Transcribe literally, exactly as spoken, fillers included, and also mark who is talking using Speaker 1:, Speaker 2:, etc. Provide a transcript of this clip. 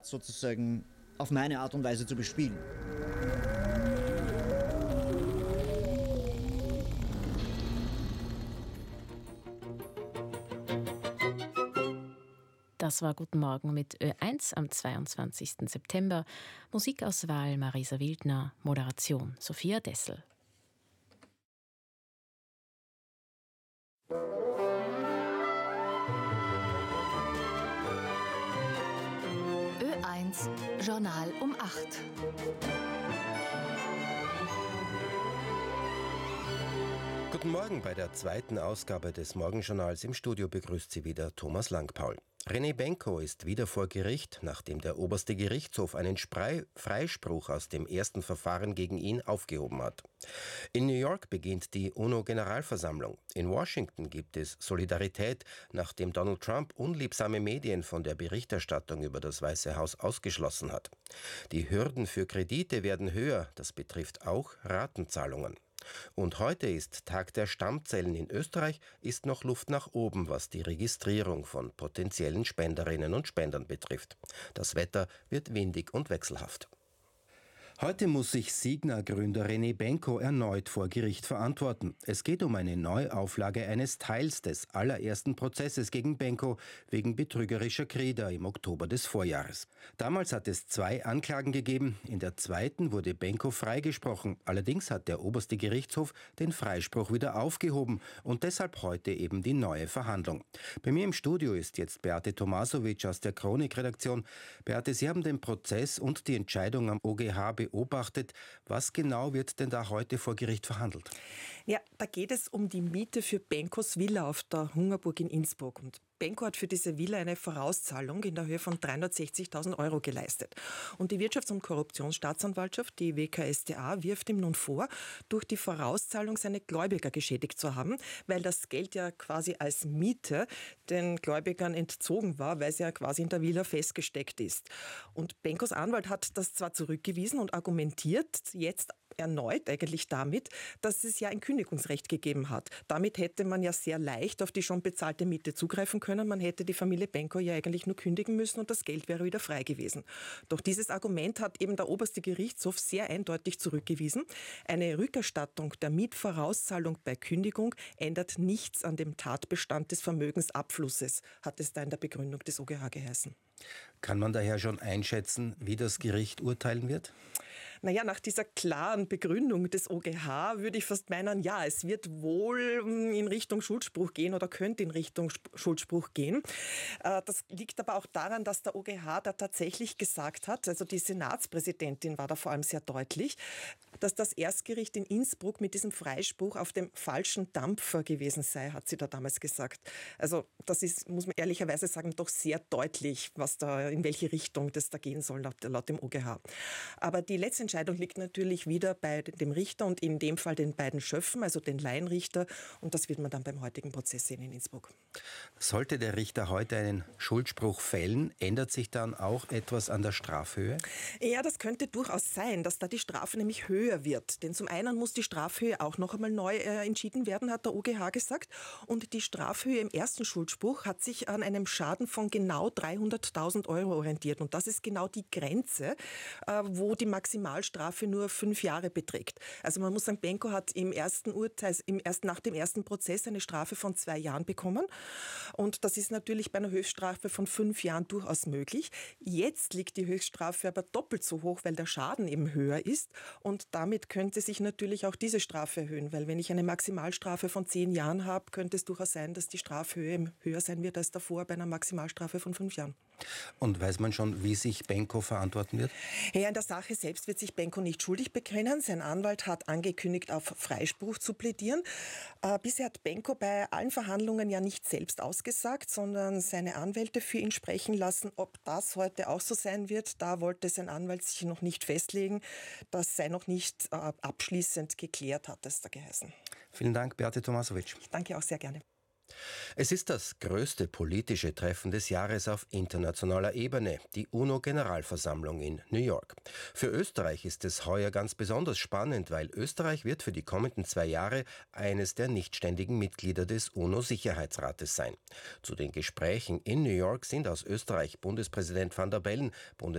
Speaker 1: sozusagen auf meine Art und Weise zu bespielen.
Speaker 2: Das war Guten Morgen mit Ö eins am zweiundzwanzigsten September. Musikauswahl Marisa Wildner, Moderation Sophia Dessel.
Speaker 3: Ö eins Journal um acht.
Speaker 4: Guten Morgen bei der zweiten Ausgabe des Morgenjournals. Im Studio begrüßt Sie wieder Thomas Langpaul. René Benko ist wieder vor Gericht, nachdem der oberste Gerichtshof einen Sprei- Freispruch aus dem ersten Verfahren gegen ihn aufgehoben hat. In New York beginnt die UNO-Generalversammlung. In Washington gibt es Solidarität, nachdem Donald Trump unliebsame Medien von der Berichterstattung über das Weiße Haus ausgeschlossen hat. Die Hürden für Kredite werden höher, das betrifft auch Ratenzahlungen. Und heute ist Tag der Stammzellen. In Österreich ist noch Luft nach oben, was die Registrierung von potenziellen Spenderinnen und Spendern betrifft. Das Wetter wird windig und wechselhaft. Heute muss sich Signa-Gründer René Benko erneut vor Gericht verantworten. Es geht um eine Neuauflage eines Teils des allerersten Prozesses gegen Benko wegen betrügerischer Kreder im Oktober des Vorjahres. Damals hat es zwei Anklagen gegeben. In der zweiten wurde Benko freigesprochen. Allerdings hat der oberste Gerichtshof den Freispruch wieder aufgehoben und deshalb heute eben die neue Verhandlung. Bei mir im Studio ist jetzt Beate Tomasovic aus der Chronik-Redaktion. Beate, Sie haben den Prozess und die Entscheidung am O G H beobachtet. beobachtet. Was genau wird denn da heute vor Gericht verhandelt?
Speaker 5: Ja, da geht es um die Miete für Benkos Villa auf der Hungerburg in Innsbruck. Und Benko hat für diese Villa eine Vorauszahlung in der Höhe von dreihundertsechzigtausend Euro geleistet. Und die Wirtschafts- und Korruptionsstaatsanwaltschaft, die W K S t A, wirft ihm nun vor, durch die Vorauszahlung seine Gläubiger geschädigt zu haben, weil das Geld ja quasi als Miete den Gläubigern entzogen war, weil es ja quasi in der Villa festgesteckt ist. Und Benkos Anwalt hat das zwar zurückgewiesen und argumentiert jetzt erneut eigentlich damit, dass es ja ein Kündigungsrecht gegeben hat. Damit hätte man ja sehr leicht auf die schon bezahlte Miete zugreifen können. Man hätte die Familie Benko ja eigentlich nur kündigen müssen und das Geld wäre wieder frei gewesen. Doch dieses Argument hat eben der oberste Gerichtshof sehr eindeutig zurückgewiesen. Eine Rückerstattung der Mietvorauszahlung bei Kündigung ändert nichts an dem Tatbestand des Vermögensabflusses, hat es da in der Begründung des O G H geheißen.
Speaker 4: Kann man daher schon einschätzen, wie das Gericht urteilen wird?
Speaker 5: Naja, nach dieser klaren Begründung des O G H würde ich fast meinen, ja, es wird wohl in Richtung Schuldspruch gehen oder könnte in Richtung Schuldspruch gehen. Das liegt aber auch daran, dass der O G H da tatsächlich gesagt hat, also die Senatspräsidentin war da vor allem sehr deutlich, dass das Erstgericht in Innsbruck mit diesem Freispruch auf dem falschen Dampfer gewesen sei, hat sie da damals gesagt. Also das ist, muss man ehrlicherweise sagen, doch sehr deutlich, was da, in welche Richtung das da gehen soll laut, laut dem O G H. Aber die letzte Entscheidung liegt natürlich wieder bei dem Richter und in dem Fall den beiden Schöffen, also den Laienrichter. Und das wird man dann beim heutigen Prozess sehen in Innsbruck.
Speaker 4: Sollte der Richter heute einen Schuldspruch fällen, ändert sich dann auch etwas an der Strafhöhe?
Speaker 5: Ja, das könnte durchaus sein, dass da die Strafe nämlich höher wird. Denn zum einen muss die Strafhöhe auch noch einmal neu äh, entschieden werden, hat der O G H gesagt. Und die Strafhöhe im ersten Schuldspruch hat sich an einem Schaden von genau dreihunderttausend Euro orientiert. Und das ist genau die Grenze, äh, wo die Maximalstrafe nur fünf Jahre beträgt. Also man muss sagen, Benko hat im ersten Urteil, im ersten, nach dem ersten Prozess eine Strafe von zwei Jahren bekommen. Und das ist natürlich bei einer Höchststrafe von fünf Jahren durchaus möglich. Jetzt liegt die Höchststrafe aber doppelt so hoch, weil der Schaden eben höher ist. Und damit könnte sich natürlich auch diese Strafe erhöhen. Weil wenn ich eine Maximalstrafe von zehn Jahren habe, könnte es durchaus sein, dass die Strafhöhe höher sein wird als davor bei einer Maximalstrafe von fünf Jahren.
Speaker 4: Und weiß man schon, wie sich Benko verantworten wird?
Speaker 5: Ja, in der Sache selbst wird sich Benko nicht schuldig bekennen. Sein Anwalt hat angekündigt, auf Freispruch zu plädieren. Äh, bisher hat Benko bei allen Verhandlungen ja nicht selbst ausgesagt, sondern seine Anwälte für ihn sprechen lassen. Ob das heute auch so sein wird, da wollte sein Anwalt sich noch nicht festlegen. Das sei noch nicht äh, abschließend geklärt, hat es da geheißen.
Speaker 4: Vielen Dank, Beate Tomasovic.
Speaker 5: Ich danke auch sehr gerne.
Speaker 4: Es ist das größte politische Treffen des Jahres auf internationaler Ebene, die UNO-Generalversammlung in New York. Für Österreich ist es heuer ganz besonders spannend, weil Österreich wird für die kommenden zwei Jahre eines der nichtständigen Mitglieder des UNO-Sicherheitsrates sein. Zu den Gesprächen in New York sind aus Österreich Bundespräsident Van der Bellen, Bundes